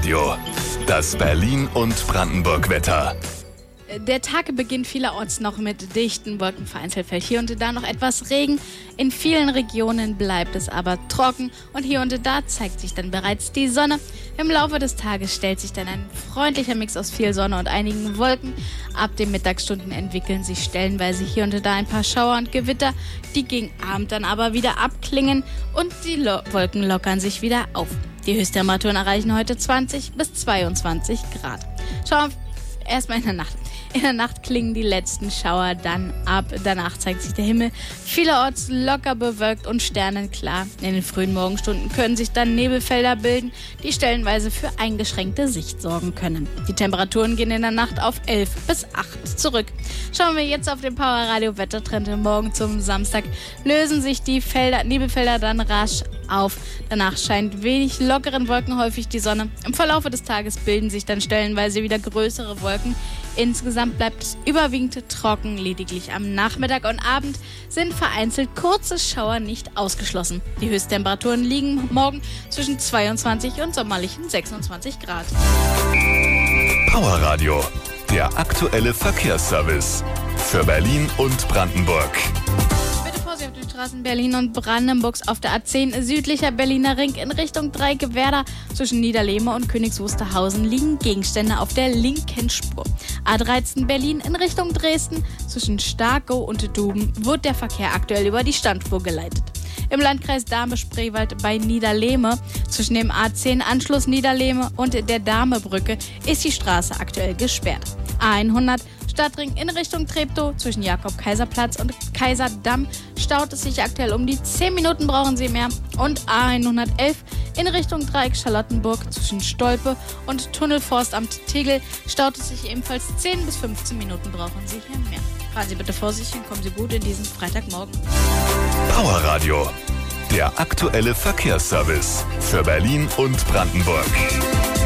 Radio, das Berlin- und Brandenburg-Wetter. Der Tag beginnt vielerorts noch mit dichten Wolken, vereinzelt fällt hier und da noch etwas Regen. In vielen Regionen bleibt es aber trocken und hier und da zeigt sich dann bereits die Sonne. Im Laufe des Tages stellt sich dann ein freundlicher Mix aus viel Sonne und einigen Wolken. Ab den Mittagsstunden entwickeln sich stellenweise hier und da ein paar Schauer und Gewitter, die gegen Abend dann aber wieder abklingen und die Wolken lockern sich wieder auf. Die Höchsttemperaturen erreichen heute 20 bis 22 Grad. Schauen wir erstmal in der Nacht. In der Nacht klingen die letzten Schauer dann ab. Danach zeigt sich der Himmel vielerorts locker bewölkt und sternenklar. In den frühen Morgenstunden können sich dann Nebelfelder bilden, die stellenweise für eingeschränkte Sicht sorgen können. Die Temperaturen gehen in der Nacht auf 11 bis 8 zurück. Schauen wir jetzt auf den Powerradio-Wettertrend. Morgen zum Samstag lösen sich die Nebelfelder dann rasch auf. Danach scheint wenig lockeren Wolken häufig die Sonne. Im Verlauf des Tages bilden sich dann stellenweise wieder größere Wolken. Insgesamt bleibt es überwiegend trocken. Lediglich am Nachmittag und Abend sind vereinzelt kurze Schauer nicht ausgeschlossen. Die Höchsttemperaturen liegen morgen zwischen 22 und sommerlichen 26 Grad. Powerradio, der aktuelle Verkehrsservice für Berlin und Brandenburg. Auf den Straßen Berlin und Brandenburgs auf der A10 südlicher Berliner Ring in Richtung Dreieckwerder zwischen Niederlehme und Königs Wusterhausen liegen Gegenstände auf der linken Spur. A13 Berlin in Richtung Dresden zwischen Starkow und Duben wird der Verkehr aktuell über die Standspur geleitet. Im Landkreis Dahme-Spreewald bei Niederlehme zwischen dem A10-Anschluss Niederlehme und der Dahmebrücke ist die Straße aktuell gesperrt. A100 Stadtring in Richtung Treptow zwischen Jakob-Kaiser-Platz und Kaiserdamm staut es sich aktuell um die 10 Minuten brauchen Sie mehr. Und A111 in Richtung Dreieck Charlottenburg zwischen Stolpe und Tunnelforstamt Tegel staut es sich ebenfalls 10 bis 15 Minuten brauchen Sie hier mehr. Fahren Sie bitte vorsichtig und kommen Sie gut in diesen Freitagmorgen. Powerradio, der aktuelle Verkehrsservice für Berlin und Brandenburg.